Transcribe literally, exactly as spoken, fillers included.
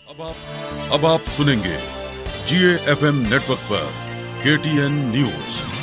अब आप अब आप सुनेंगे जीए एफएम नेटवर्क पर केटीएन न्यूज।